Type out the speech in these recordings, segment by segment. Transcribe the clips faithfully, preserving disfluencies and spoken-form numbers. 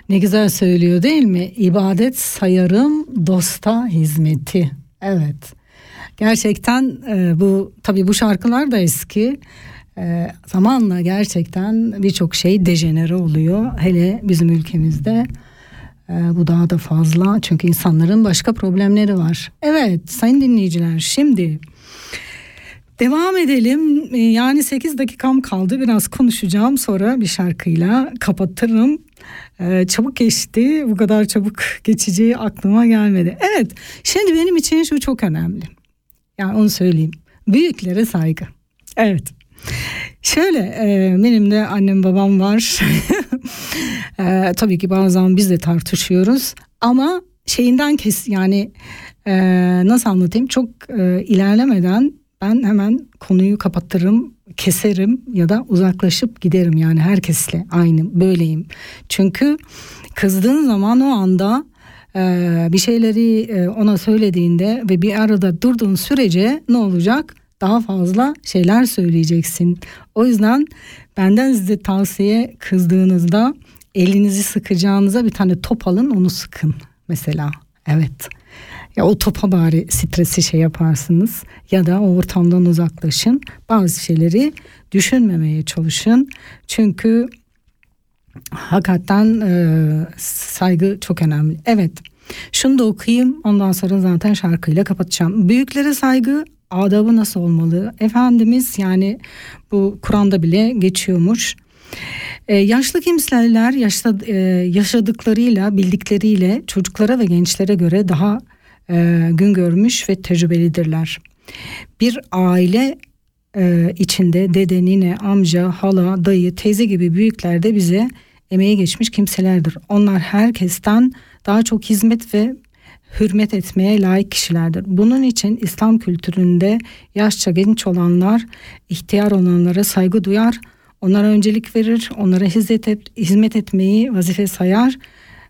Ne güzel söylüyor değil mi? İbadet sayarım dosta hizmeti. Evet. Gerçekten e, bu tabii bu şarkılar da eski. E, zamanla gerçekten birçok şey dejenere oluyor. Hele bizim ülkemizde e, bu daha da fazla. Çünkü insanların başka problemleri var. Evet sayın dinleyiciler, şimdi devam edelim. E, yani sekiz dakikam kaldı. Biraz konuşacağım, sonra bir şarkıyla kapatırım. Ee, çabuk geçti. Bu kadar çabuk geçeceği aklıma gelmedi. Evet, şimdi benim için şu çok önemli. Yani onu söyleyeyim. Büyüklere saygı. Evet. Şöyle e, benim de annem babam var. e, tabii ki bazen biz de tartışıyoruz. Ama şeyinden kes yani e, nasıl anlatayım? Çok e, ilerlemeden ben hemen konuyu kapatırım, keserim ya da uzaklaşıp giderim. Yani herkesle aynı böyleyim. Çünkü kızdığın zaman o anda e, bir şeyleri e, ona söylediğinde ve bir arada durduğun sürece ne olacak? Daha fazla şeyler söyleyeceksin. O yüzden benden size tavsiye, kızdığınızda elinizi sıkacağınıza bir tane top alın, onu sıkın mesela. Evet. Ya o topa bari stresi şey yaparsınız ya da o ortamdan uzaklaşın. Bazı şeyleri düşünmemeye çalışın. Çünkü hakikaten e, saygı çok önemli. Evet. Şunu da okuyayım, ondan sonra zaten şarkıyla kapatacağım. Büyüklere saygı, adabı nasıl olmalı? Efendimiz yani bu Kur'an'da bile geçiyormuş. Ee, yaşlı kimseler yaşla, e, yaşadıklarıyla, bildikleriyle çocuklara ve gençlere göre daha e, gün görmüş ve tecrübelidirler. Bir aile e, içinde dede, nine, amca, hala, dayı, teyze gibi büyükler de bize emeği geçmiş kimselerdir. Onlar herkesten daha çok hizmet ve hürmet etmeye layık kişilerdir. Bunun için İslam kültüründe yaşça genç olanlar ihtiyar olanlara saygı duyar, onlara öncelik verir, onlara hizmet, et, hizmet etmeyi vazife sayar,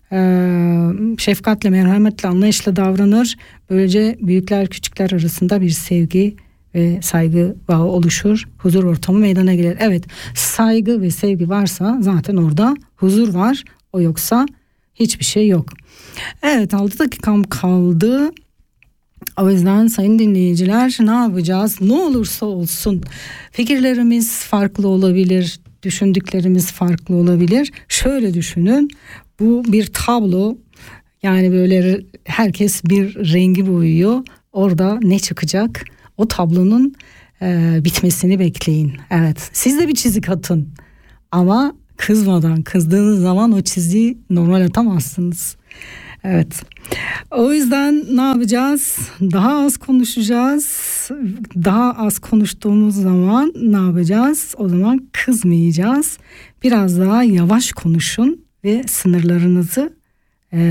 ee, şefkatle, merhametle, anlayışla davranır. Böylece büyükler küçükler arasında bir sevgi ve saygı bağı oluşur, huzur ortamı meydana gelir. Evet, saygı ve sevgi varsa zaten orada huzur var, o yoksa hiçbir şey yok. Evet, altı dakikam kaldı. O yüzden sayın dinleyiciler, ne yapacağız? Ne olursa olsun fikirlerimiz farklı olabilir, düşündüklerimiz farklı olabilir. Şöyle düşünün, bu bir tablo, yani böyle herkes bir rengi boyuyor. Orada ne çıkacak? O tablonun e, bitmesini bekleyin. Evet, siz de bir çizik atın ama kızmadan, kızdığınız zaman o çiziyi normal atamazsınız. Evet. O yüzden ne yapacağız? Daha az konuşacağız. Daha az konuştuğumuz zaman ne yapacağız? O zaman kızmayacağız. Biraz daha yavaş konuşun ve sınırlarınızı e,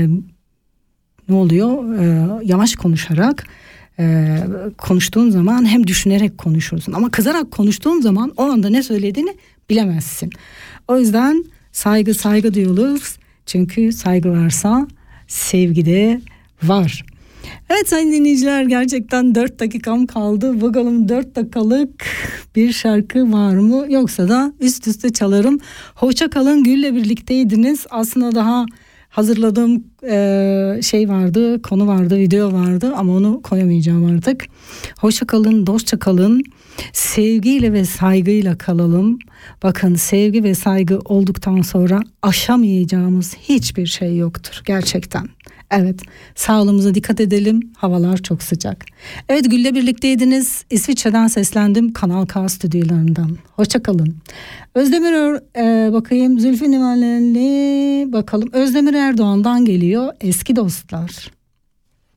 ne oluyor? E, yavaş konuşarak e, konuştuğun zaman hem düşünerek konuşursun. Ama kızarak konuştuğun zaman o anda ne söylediğini bilemezsin. O yüzden saygı saygı diyoruz. Çünkü saygı varsa sevgi de var. Evet sayın dinleyiciler, gerçekten dört dakikam kaldı. Bakalım dört dakikalık bir şarkı var mı? Yoksa da üst üste çalarım. Hoşça kalın, Gül'le birlikteydiniz. Aslında daha hazırladığım e, şey vardı, konu vardı, video vardı ama onu koyamayacağım artık. Hoşça kalın, dostça kalın. Sevgiyle ve saygıyla kalalım. Bakın, sevgi ve saygı olduktan sonra aşamayacağımız hiçbir şey yoktur gerçekten. Evet, sağlığımıza dikkat edelim. Havalar çok sıcak. Evet, Gül'le birlikteydiniz. İsviçre'den seslendim, Kanal K stüdyolarından. Hoşça kalın. Özdemir e, bakayım Zülfü Livaneli bakalım. Özdemir Erdoğan'dan geliyor, Eski Dostlar.